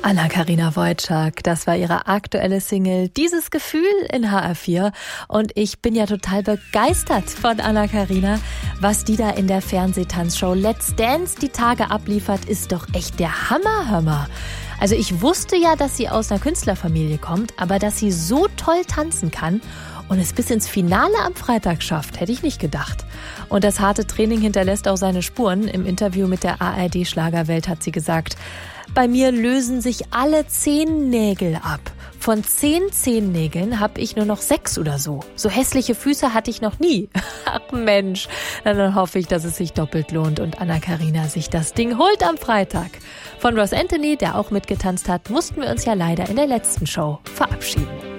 Anna-Karina Wojcik, das war ihre aktuelle Single Dieses Gefühl in HR4 und ich bin ja total begeistert von Anna-Karina. Was die da in der Fernsehtanzshow Let's Dance die Tage abliefert, ist doch echt der Hammer. Also ich wusste ja, dass sie aus einer Künstlerfamilie kommt, aber dass sie so toll tanzen kann und es bis ins Finale am Freitag schafft, hätte ich nicht gedacht. Und das harte Training hinterlässt auch seine Spuren. Im Interview mit der ARD-Schlagerwelt hat sie gesagt: Bei mir lösen sich alle Zehennägel ab. Von 10 Zehennägeln habe ich nur noch 6 oder so. So hässliche Füße hatte ich noch nie. Ach Mensch, dann hoffe ich, dass es sich doppelt lohnt und Anna-Karina sich das Ding holt am Freitag. Von Ross Anthony, der auch mitgetanzt hat, mussten wir uns ja leider in der letzten Show verabschieden.